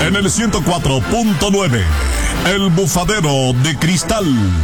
En el 104.9, El Bufadero de Cristal.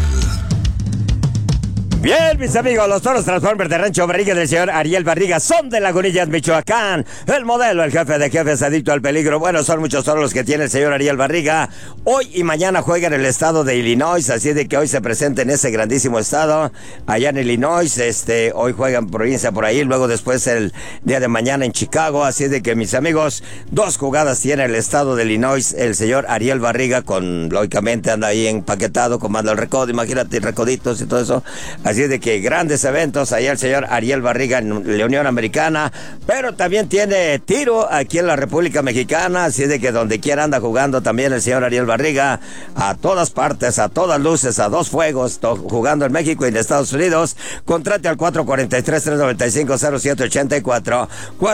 Bien, mis amigos, los toros Transformers de Rancho Barriga del señor Ariel Barriga son de Lagunillas, Michoacán. El modelo, el jefe de jefes, adicto al peligro. Bueno, son muchos toros los que tiene el señor Ariel Barriga. Hoy y mañana juega en el estado de Illinois, así de que hoy se presenta en ese grandísimo estado, allá en Illinois. Hoy juegan provincia por ahí, luego después el día de mañana en Chicago. Así de que, mis amigos, 2 jugadas tiene el estado de Illinois el señor Ariel Barriga, lógicamente anda ahí empaquetado, comanda el recodo, imagínate, recoditos y todo eso. Así de que grandes eventos allá el señor Ariel Barriga en la Unión Americana, pero también tiene tiro aquí en la República Mexicana, así de que donde quiera anda jugando también el señor Ariel Barriga, a todas partes, a todas luces, a 2 fuegos, jugando en México y en Estados Unidos. Contrate al 443-395-0784,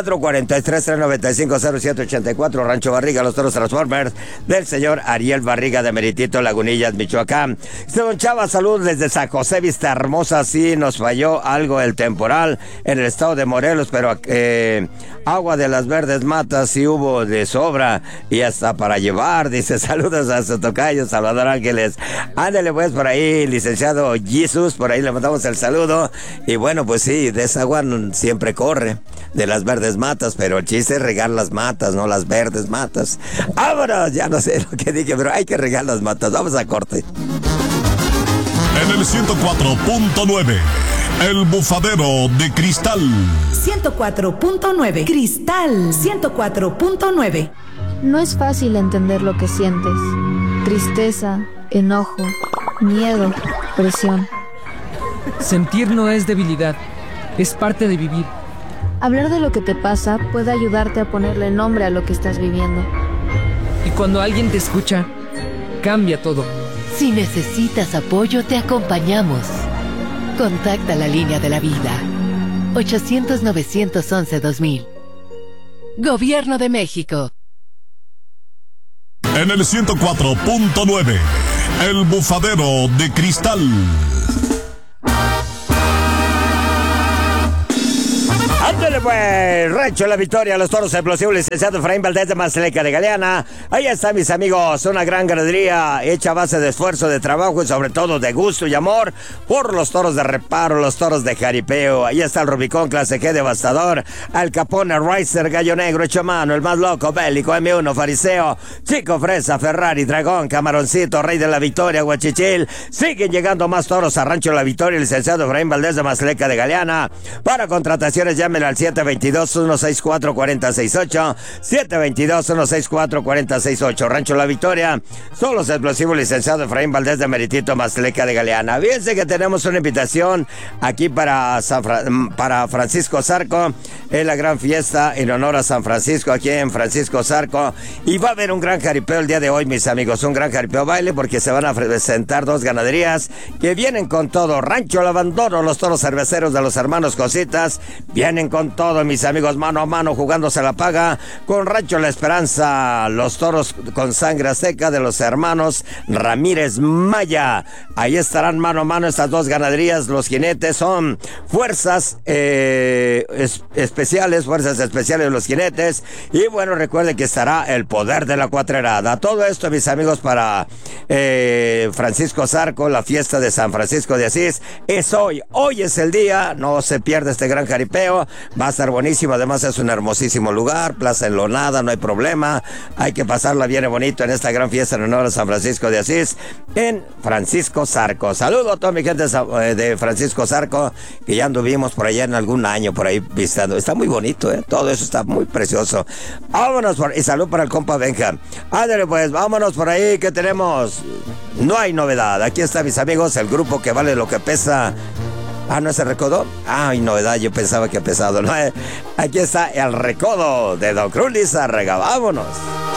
443-395-0784, Rancho Barriga, los toros Transformers del señor Ariel Barriga de Meritito, Lagunillas, Michoacán. Don Chava, salud desde San José, Vista Hermosa. Sí, nos falló algo el temporal en el estado de Morelos, pero agua de las verdes matas sí hubo de sobra y hasta para llevar. Dice, saludos a su tocayo Salvador Ángeles. Ándele pues por ahí, licenciado Jesús, por ahí le mandamos el saludo. Y bueno, pues sí, de esa agua siempre corre, de las verdes matas, pero el chiste es regar las matas, no las verdes matas. Vámonos, ya no sé lo que dije, pero hay que regar las matas. Vamos a corte. En el 104.9, El Bufadero de Cristal. 104.9, Cristal 104.9. No es fácil entender lo que sientes. Tristeza, enojo, miedo, presión. Sentir no es debilidad, es parte de vivir. Hablar de lo que te pasa puede ayudarte a ponerle nombre a lo que estás viviendo. Y cuando alguien te escucha, cambia todo. Si necesitas apoyo, te acompañamos. Contacta la línea de la vida. 800-911-2000. Gobierno de México. En el 104.9, El Bufadero de Cristal. Ándale pues, Rancho La Victoria, los toros explosivos, licenciado Efraín Valdés de Mazleca de Galeana. Ahí está, mis amigos, una gran ganadería hecha a base de esfuerzo, de trabajo y sobre todo de gusto y amor por los toros de reparo, los toros de jaripeo. Ahí está el Rubicón Clase G devastador, Al Capone, Ricer, Gallo Negro, Hecho Mano, el más loco, Bélico, M1, Fariseo, Chico Fresa, Ferrari, Dragón, Camaroncito, Rey de la Victoria, Guachichil. Siguen llegando más toros a Rancho La Victoria, licenciado Efraín Valdés de Mazleca de Galeana. Para contrataciones, llámenle al 722-164-468, 722-164-468. Rancho La Victoria, son los explosivos, licenciado Efraín Valdés de Meritito, Mazleca de Galeana. Fíjense que tenemos una invitación aquí para Francisco Zarco, en la gran fiesta en honor a San Francisco, aquí en Francisco Zarco, y va a haber un gran jaripeo el día de hoy, mis amigos, un gran jaripeo baile, porque se van a presentar 2 ganaderías que vienen con todo. Rancho El Abandono, los toros cerveceros de los hermanos Cositas, vienen con todo, mis amigos, mano a mano, jugándose la paga con Rancho La Esperanza, los toros con sangre azteca de los hermanos Ramírez Maya. Ahí estarán mano a mano estas 2 ganaderías. Los jinetes son fuerzas especiales los jinetes. Y bueno, recuerden que estará el poder de la cuatrerada. Todo esto, mis amigos, para Francisco Zarco, la fiesta de San Francisco de Asís es hoy. Hoy es el día, no se pierde este gran jaripeo. Va a estar buenísimo, además es un hermosísimo lugar, Plaza Enlonada, no hay problema, hay que pasarla bien y bonito en esta gran fiesta en honor a San Francisco de Asís, en Francisco Zarco. Saludo a toda mi gente de Francisco Zarco, que ya anduvimos por allá en algún año, por ahí visitando, está muy bonito, todo eso está muy precioso. Vámonos y salud para el compa Benja. Ándale pues, vámonos por ahí, que tenemos, no hay novedad, aquí está, mis amigos, el grupo que vale lo que pesa. Ah, ¿no es el recodo? Ay, novedad, yo pensaba que pesado, ¿no? Aquí está el recodo de Don Cruz Lizárraga. Vámonos.